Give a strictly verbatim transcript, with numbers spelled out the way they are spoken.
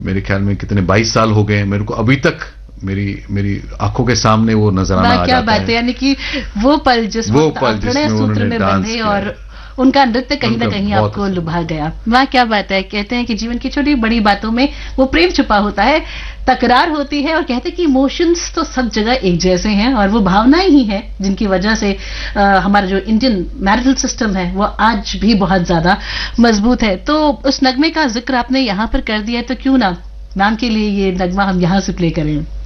मेरे ख्याल में कितने बाईस साल हो गए हैं, मेरे को अभी तक मेरी मेरी आंखों के सामने वो नजराना आ जाता है। क्या बात है, यानी कि वो पल जिस वो पल जिसमें सूत्र में बंधे और उनका नृत्य कहीं ना कहीं आपको लुभा गया। वाह क्या बात है। कहते हैं कि जीवन की छोटी बड़ी बातों में वो प्रेम छुपा होता है, तकरार होती है, और कहते हैं कि इमोशंस तो सब जगह एक जैसे हैं और वो भावनाएं ही हैं जिनकी वजह से आ, हमारा जो इंडियन मैरिटल सिस्टम है वो आज भी बहुत ज्यादा मजबूत है। तो उस नगमे का जिक्र आपने यहाँ पर कर दिया, तो क्यों ना नाम के लिए ये नगमा हम यहाँ से प्ले करें।